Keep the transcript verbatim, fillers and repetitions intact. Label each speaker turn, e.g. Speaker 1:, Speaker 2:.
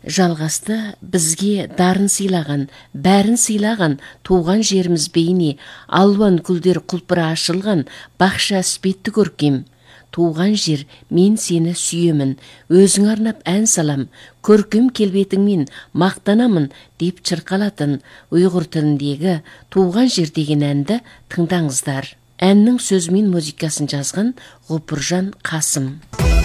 Speaker 1: Жалғасты бізге дарын сыйлаған, бәрін сыйлаған туған жеріміз бейне, алуан гүлдер құлпыра ашылған бақша іспетті көркем. Туған жер, мен сені сүйемін, өзің арнап ән салам, көркем келбетіңмен мақтанамын деп чырқалатын ұйғыр тіліндегі туған жер деген әнді тыңдаңыздар. Әннің сөзі мен музыкасын жазған Ғұпыржан Қасым.